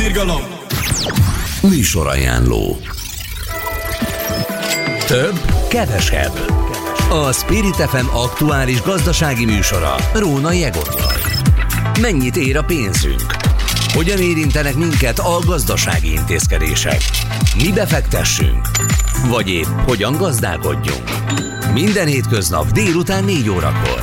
izgalom. Műsorajánló. Több, kevesebb. A Spirit FM aktuális gazdasági műsora Rónai Egonnal. Mennyit ér a pénzünk? Hogyan érintenek minket a gazdasági intézkedések? Mibe fektessünk? Vagy épp hogyan gazdálkodjunk? Minden hétköznap délután 4 órakor.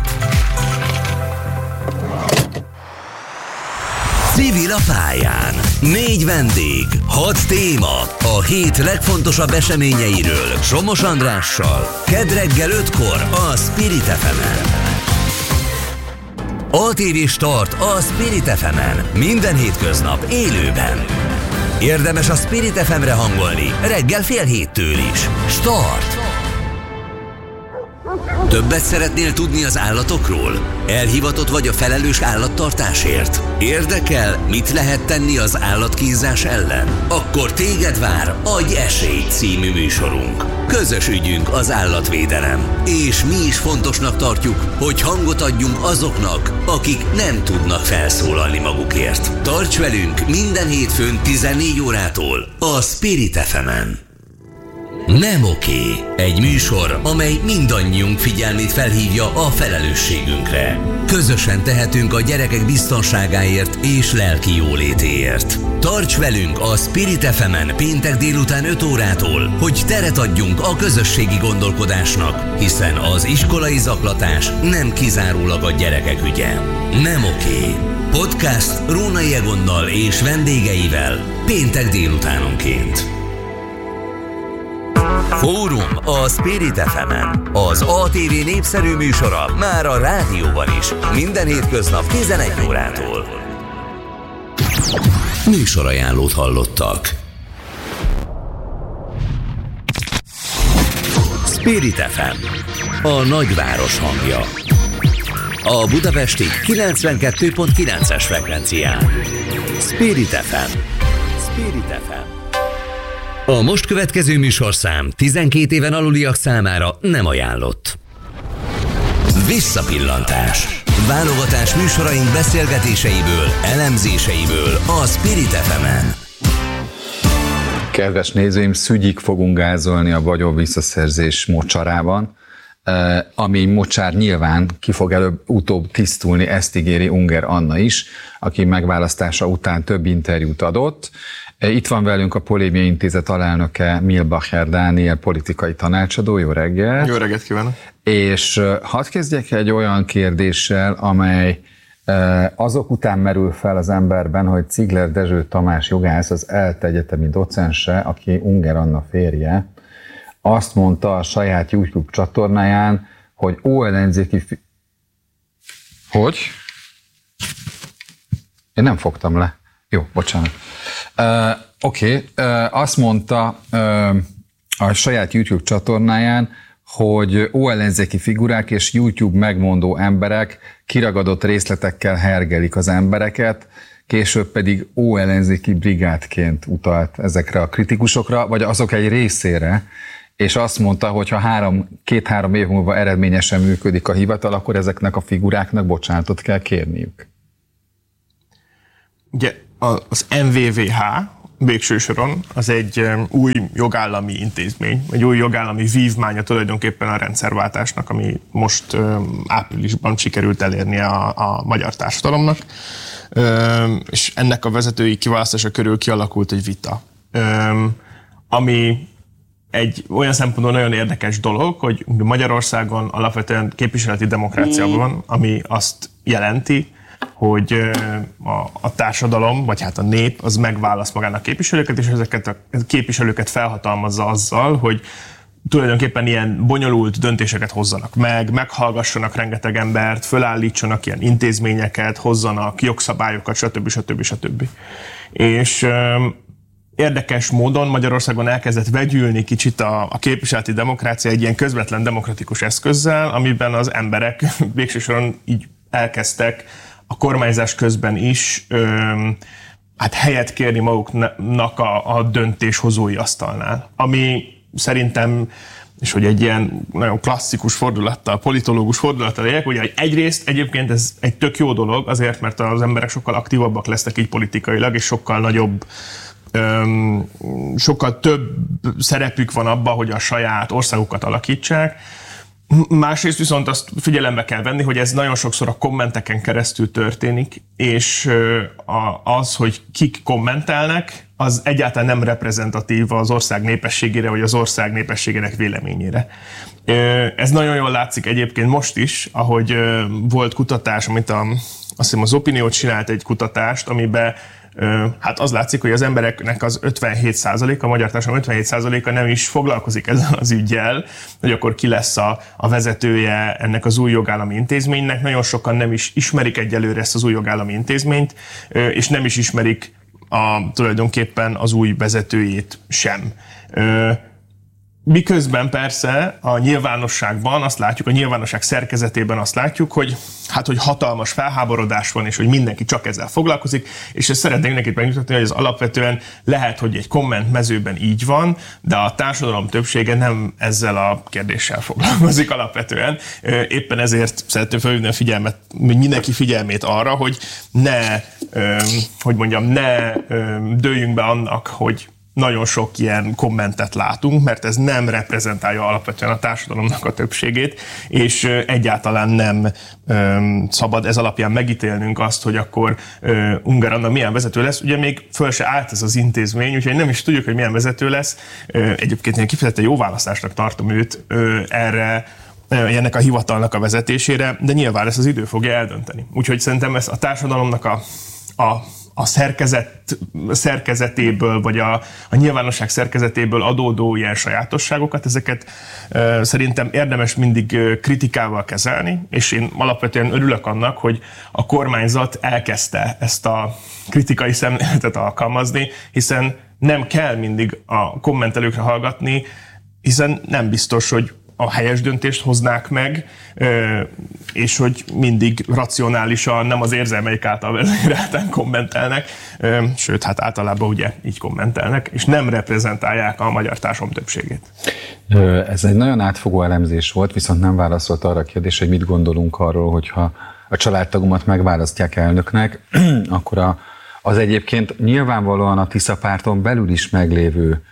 Civil a pályán. 4 vendég, 6 téma. A hét legfontosabb eseményeiről Somos Andrással. Kedd reggel 5-kor a Spirit FM-en. ATV Start a Spirit FM-en. Minden hétköznap élőben. Érdemes a Spirit FM-re hangolni reggel 6:30 is. Start! Többet szeretnél tudni az állatokról? Elhivatott vagy a felelős állattartásért? Érdekel, mit lehet tenni az állatkínzás ellen? Akkor téged vár Adj esélyt című műsorunk. Közös ügyünk az állatvédelem. És mi is fontosnak tartjuk, hogy hangot adjunk azoknak, akik nem tudnak felszólalni magukért. Tarts velünk minden hétfőn 14 órától a Spirit FM-en. Nem oké. Egy műsor, amely mindannyiunk figyelmét felhívja a felelősségünkre. Közösen tehetünk a gyerekek biztonságáért és lelki jólétéért. Tarts velünk a Spirit FM-en péntek délután 5 órától, hogy teret adjunk a közösségi gondolkodásnak, hiszen az iskolai zaklatás nem kizárólag a gyerekek ügye. Nem oké. Podcast Rónai Egonnal és vendégeivel péntek délutánonként. Fórum a Spirit FM-en. Az ATV népszerű műsora már a rádióban is. Minden hétköznap 11 órától. Műsorajánlót hallottak. Spirit FM. A nagyváros hangja. A budapesti 92.9-es frekvencián. Spirit FM. Spirit FM. A most következő műsorszám 12 éven aluliak számára nem ajánlott. Visszapillantás. Válogatás műsoraink beszélgetéseiből, elemzéseiből a Spirit FM-en. Kedves nézőim, szügyig fogunk gázolni a vagyonvisszaszerzés mocsarában, ami mocsár nyilván ki fog előbb-utóbb tisztulni, ezt ígéri Unger Anna is, aki megválasztása után több interjút adott. Itt van velünk a Polémia Intézet alelnöke Milbacher Dániel, politikai tanácsadó. Jó reggelt! Jó reggelt kívánok! És hadd kezdjek egy olyan kérdéssel, amely azok után merül fel az emberben, hogy Cigler Dezső Tamás jogász, az ELTE egyetemi docense, aki Unger Anna férje, azt mondta a saját YouTube csatornáján, hogy ellenzéki... Hogy? Én nem fogtam le. Jó, bocsánat. Azt mondta a saját YouTube csatornáján, hogy ellenzéki figurák és YouTube megmondó emberek kiragadott részletekkel hergelik az embereket, később pedig ellenzéki brigádként utalt ezekre a kritikusokra, vagy azok egy részére, és azt mondta, hogy ha 2-3 év múlva eredményesen működik a hivatal, akkor ezeknek a figuráknak bocsánatot kell kérniük. Ugye az NVVH végső soron az egy új jogállami intézmény, egy új jogállami vívmánya tulajdonképpen a rendszerváltásnak, ami most áprilisban sikerült elérnie a magyar társadalomnak, és ennek a vezetői kiválasztása körül kialakult egy vita, ami egy olyan szempontból nagyon érdekes dolog, hogy Magyarországon alapvetően képviseleti demokráciában van, ami azt jelenti, hogy a társadalom, vagy hát a nép, az megválaszt magának képviselőket, és ezeket a képviselőket felhatalmazza azzal, hogy tulajdonképpen ilyen bonyolult döntéseket hozzanak meg, meghallgassanak rengeteg embert, fölállítsanak ilyen intézményeket, hozzanak jogszabályokat, stb. És érdekes módon Magyarországon elkezdett vegyülni kicsit a képviseleti demokrácia egy ilyen közvetlen demokratikus eszközzel, amiben az emberek végső soron így elkezdtek a kormányzás közben is helyet kérni maguknak a döntéshozói asztalnál. Ami szerintem és hogy egy ilyen nagyon klasszikus fordulattal, politológus fordulattal éljek, ugye egyrészt egyébként ez egy tök jó dolog, azért, mert az emberek sokkal aktívabbak lesznek így politikailag, és sokkal nagyobb, sokkal több szerepük van abban, hogy a saját országukat alakítsák. Másrészt viszont azt figyelembe kell venni, hogy ez nagyon sokszor a kommenteken keresztül történik, és az, hogy kik kommentelnek, az egyáltalán nem reprezentatív az ország népességére, vagy az ország népességének véleményére. Ez nagyon jól látszik egyébként most is, ahogy volt kutatás, amit azt hiszem az Opinió csinált egy kutatást, amiben hát az látszik, hogy az embereknek az 57%, a magyar társadalom 57%-a nem is foglalkozik ezzel az üggyel, hogy akkor ki lesz a vezetője ennek az új jogállami intézménynek. Nagyon sokan nem is ismerik egyelőre ezt az új jogállami intézményt, és nem is ismerik tulajdonképpen az új vezetőjét sem. Miközben persze a nyilvánosságban azt látjuk, a nyilvánosság szerkezetében azt látjuk, hogy hatalmas felháborodás van, és hogy mindenki csak ezzel foglalkozik, és ezt szeretnék mindenkit megmutatni, hogy ez alapvetően lehet, hogy egy komment mezőben így van, de a társadalom többsége nem ezzel a kérdéssel foglalkozik alapvetően. Éppen ezért szeretném felhívni a figyelmet, mindenki figyelmét arra, hogy ne dőljünk be annak, hogy nagyon sok ilyen kommentet látunk, mert ez nem reprezentálja alapvetően a társadalomnak a többségét, és egyáltalán nem szabad ez alapján megítélnünk azt, hogy akkor Ungár Anna milyen vezető lesz. Ugye még föl se állt ez az intézmény, úgyhogy nem is tudjuk, hogy milyen vezető lesz. Egyébként én kifejezetten jó választásnak tartom őt ennek a hivatalnak a vezetésére, de nyilván ezt az idő fogja eldönteni. Úgyhogy szerintem ez a társadalomnak a szerkezetéből, vagy a nyilvánosság szerkezetéből adódó ilyen sajátosságokat, ezeket szerintem érdemes mindig kritikával kezelni, és én alapvetően örülök annak, hogy a kormányzat elkezdte ezt a kritikai szemléletet alkalmazni, hiszen nem kell mindig a kommentelőkre hallgatni, hiszen nem biztos, hogy a helyes döntést hoznák meg, és hogy mindig racionálisan, nem az érzelmeik által vezérelten kommentelnek, sőt, hát általában ugye így kommentelnek, és nem reprezentálják a magyar társadalom többségét. Ez egy nagyon átfogó elemzés volt, viszont nem válaszolt arra a kérdésre, hogy mit gondolunk arról, hogyha a családtagomat megválasztják elnöknek, akkor az egyébként nyilvánvalóan a Tisza párton belül is meglévő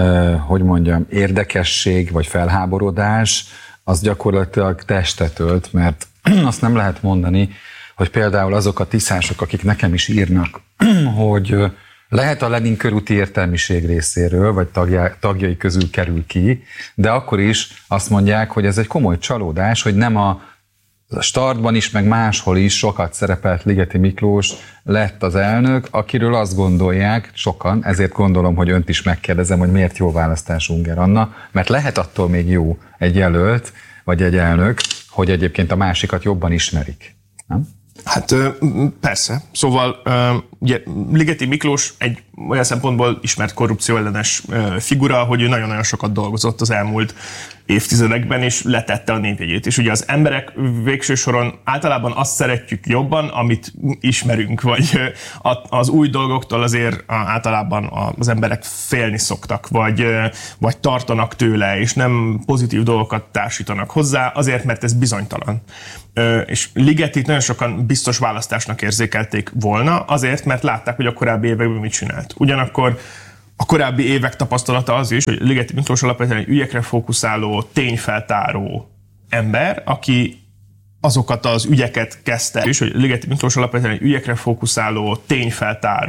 érdekesség vagy felháborodás, az gyakorlatilag testet ölt, mert azt nem lehet mondani, hogy például azok a tiszások, akik nekem is írnak, hogy lehet a Lenin körúti értelmiség részéről, vagy tagjai közül kerül ki, de akkor is azt mondják, hogy ez egy komoly csalódás, hogy nem a Startban is, meg máshol is sokat szerepelt Ligeti Miklós lett az elnök, akiről azt gondolják sokan, ezért gondolom, hogy önt is megkérdezem, hogy miért jó választás Ungár Anna, mert lehet attól még jó egy jelölt, vagy egy elnök, hogy egyébként a másikat jobban ismerik. Nem? Hát persze. Szóval ugye Ligeti Miklós egy olyan szempontból ismert korrupcióellenes figura, hogy ő nagyon-nagyon sokat dolgozott az elmúlt évtizedekben, és letette a népjegyét. És ugye az emberek végső soron általában azt szeretjük jobban, amit ismerünk, vagy az új dolgoktól azért általában az emberek félni szoktak, vagy tartanak tőle, és nem pozitív dolgokat társítanak hozzá, azért, mert ez bizonytalan. És Ligetit nagyon sokan biztos választásnak érzékelték volna, azért, mert látták, hogy a korábbi években mit csinált. Ugyanakkor a korábbi évek tapasztalata az is, hogy Ligeti Miklós alapvetően egy ügyekre fókuszáló, tényfeltáró ember, aki azokat az ügyeket kezdte, és hogy Ligeti Miklós alapvetően egy ügyekre fókuszáló, tényfeltáró